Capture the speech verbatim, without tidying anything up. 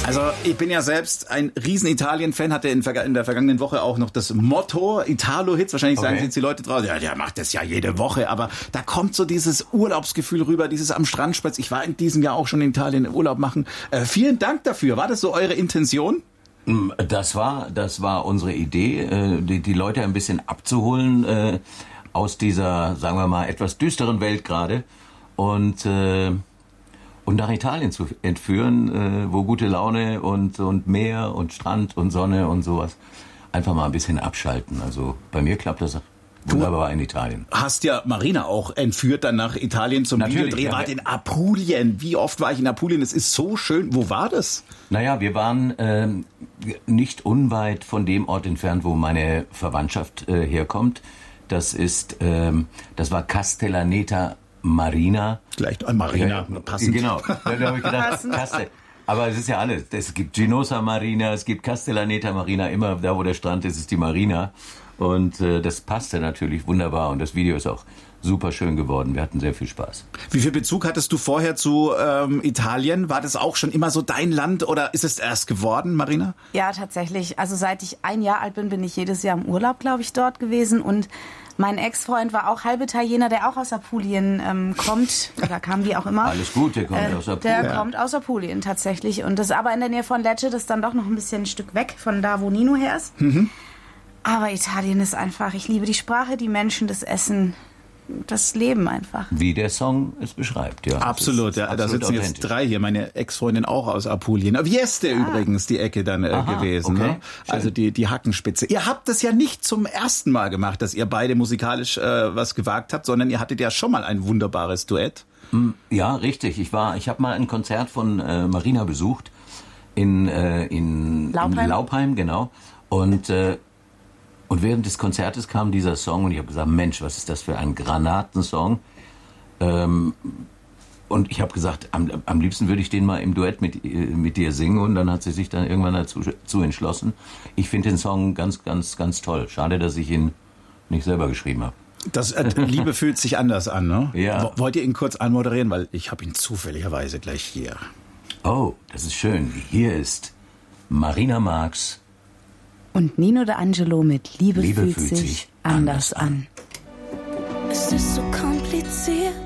Also ich bin ja selbst ein riesen Italien-Fan, hatte in, in der vergangenen Woche auch noch das Motto Italo-Hits. Wahrscheinlich sagen Okay. jetzt die Leute draußen, ja, der macht das ja jede Woche. Aber da kommt so dieses Urlaubsgefühl rüber, dieses am Strand spazieren. Ich war in diesem Jahr auch schon in Italien Urlaub machen. Äh, vielen Dank dafür. War das so eure Intention? Das war, das war unsere Idee, äh, die, die Leute ein bisschen abzuholen äh, aus dieser, sagen wir mal, etwas düsteren Welt gerade und äh, und nach Italien zu entführen, äh, wo gute Laune und und Meer und Strand und Sonne und sowas einfach mal ein bisschen abschalten. Also bei mir klappt das wunderbar in Italien. Hast ja Marina auch entführt dann nach Italien zum Natürlich, Videodreh. ja, Wart ja. in Apulien. Wie oft war ich in Apulien? Es ist so schön. Wo war das? Naja, wir waren ähm, nicht unweit von dem Ort entfernt, wo meine Verwandtschaft äh, herkommt. Das ist, ähm, das war Castellaneta Marina. Gleich äh, Marina, Ja, passend. Genau, da habe ich gedacht, Castel. Aber es ist ja alles. Es gibt Ginosa Marina, es gibt Castellaneta Marina. Immer da, wo der Strand ist, ist die Marina. Und äh, das passte natürlich wunderbar. Und das Video ist auch super schön geworden. Wir hatten sehr viel Spaß. Wie viel Bezug hattest du vorher zu ähm, Italien? War das auch schon immer so dein Land oder ist es erst geworden, Marina? Ja, tatsächlich. Also seit ich ein Jahr alt bin, bin ich jedes Jahr im Urlaub, glaube ich, dort gewesen. Und mein Ex-Freund war auch halb Italiener, der auch aus Apulien ähm, kommt. Oder kam wie auch immer. Alles gut, der kommt Äh, aus Apulien. Der kommt aus Apulien tatsächlich. Und das ist aber in der Nähe von Lecce, das ist dann doch noch ein bisschen ein Stück weg von da, wo Nino her ist. Mhm. Aber Italien ist einfach, ich liebe die Sprache, die Menschen, das Essen, das Leben einfach. Wie der Song es beschreibt, ja. Absolut, ja. Da sitzen jetzt drei hier, meine Ex-Freundin auch aus Apulien. Vieste ah. übrigens, die Ecke dann äh, Aha, gewesen. okay. Ne? Also die, die Hackenspitze. Ihr habt das ja nicht zum ersten Mal gemacht, dass ihr beide musikalisch äh, was gewagt habt, sondern ihr hattet ja schon mal ein wunderbares Duett. Ja, richtig. Ich war, ich habe mal ein Konzert von äh, Marina besucht in, äh, in, Laubheim. in Laubheim, genau. Und äh, Und während des Konzertes kam dieser Song und ich habe gesagt, Mensch, was ist das für ein Granatensong? Ähm, und ich habe gesagt, am, am liebsten würde ich den mal im Duett mit, mit dir singen. Und dann hat sie sich dann irgendwann dazu zu entschlossen. Ich finde den Song ganz, ganz, ganz toll. Schade, dass ich ihn nicht selber geschrieben habe. Das äh, Liebe fühlt sich anders an, ne? Ja. Wollt ihr ihn kurz anmoderieren? Weil ich habe ihn zufälligerweise gleich hier. Oh, das ist schön. Hier ist Marina Marx. Und Nino D'Angelo mit Liebe, Liebe fühlt, fühlt sich, sich anders anders an. Es ist so kompliziert,